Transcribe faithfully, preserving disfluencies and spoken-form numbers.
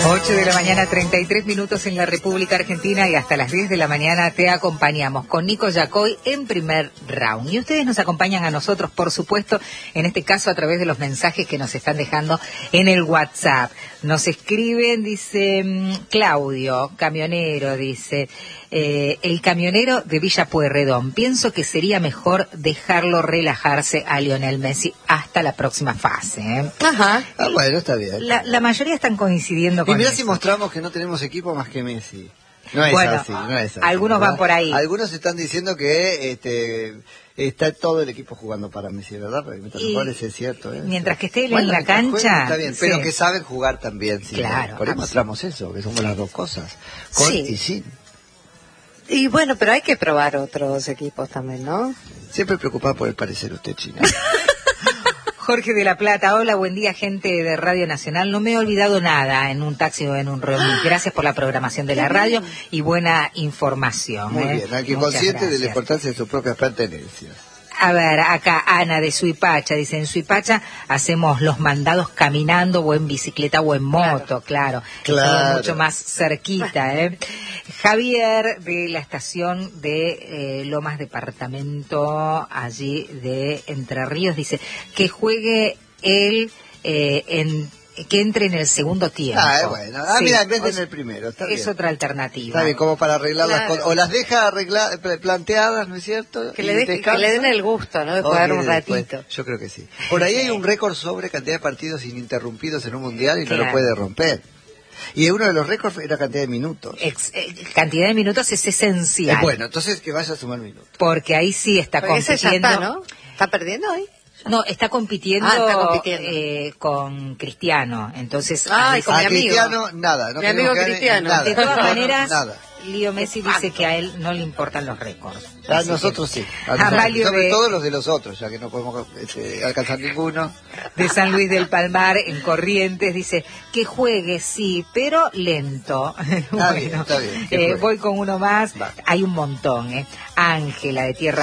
ocho de la mañana, treinta y tres minutos en la República Argentina, y hasta las diez de la mañana te acompañamos con Nico Yacoy en Primer Round. Y ustedes nos acompañan a nosotros, por supuesto, en este caso a través de los mensajes que nos están dejando en el WhatsApp. Nos escriben, dice Claudio, camionero, dice, eh, el camionero de Villa Pueyrredón, pienso que sería mejor dejarlo relajarse a Lionel Messi hasta la próxima fase. ¿eh? Ajá. Ah, bueno, está bien. La, la mayoría están coincidiendo con Y mirá eso. si mostramos que no tenemos equipo más que Messi. No es Bueno, así, no es así. algunos ¿verdad? van por ahí. Algunos están diciendo que este está todo el equipo jugando para Messi, ¿verdad? Porque mientras Y jugadores es cierto. ¿eh? mientras que esté él Bueno, en la mientras cancha, jueguen, está bien, pero sí. que saben jugar también. Sí, Claro, por ahí absolutamente. mostramos eso, que somos las dos cosas, con Sí. y sin. Y bueno, pero hay que probar otros equipos también, ¿no? Siempre preocupado por el parecer usted, China. Jorge de la Plata, hola, buen día, gente de Radio Nacional. No me he olvidado nada en un taxi o en un reunión. Gracias por la programación de la radio y buena información. Muy ¿eh? bien, hay que Muchas consciente de la gracias. importancia de sus propias pertenencias. A ver, acá Ana de Suipacha dice, en Suipacha hacemos los mandados caminando o en bicicleta o en moto, claro, Claro. Es todo mucho más cerquita, ¿eh? Javier de la estación de eh, Lomas Departamento, allí de Entre Ríos, dice que juegue él eh, en... que entre en el segundo tiempo. Ah, eh, bueno. Ah, Sí, mira, en vez de es- en el primero. Está es bien. otra alternativa. Está bien, como para arreglar las Claro. cosas. O las deja arreglar, pl- planteadas, ¿no es cierto? Que Y le, deje- que descansa. le den el gusto, ¿no? De O jugar viene un después. ratito. Yo creo que sí. Por ahí hay un récord sobre cantidad de partidos ininterrumpidos en un mundial y no Claro. lo puede romper. Y uno de los récords era cantidad de minutos. Ex- eh, cantidad de minutos es esencial. Eh, bueno, entonces que vaya a sumar minutos. Porque ahí sí está Porque ese ya compitiendo. está, ¿no? ¿Está perdiendo hoy? No, está compitiendo, Ah, está compitiendo. eh, con Cristiano. Entonces, Ay, a con A mi amigo. Cristiano, nada. No Mi queremos amigo que gane Cristiano. nada. de todas No, no, maneras, nada. Leo Messi dice que a él no le importan los récords. A Así nosotros que- sí. A a nosotros. Valio Sobre de, todo los de los otros, ya que no podemos este, alcanzar ninguno. de San Luis del Palmar, en Corrientes, dice que juegue, sí, pero lento. Está bien, está bien, que eh, juegue. voy con uno más. Va. Hay un montón, ¿eh? Ángela, de Tierra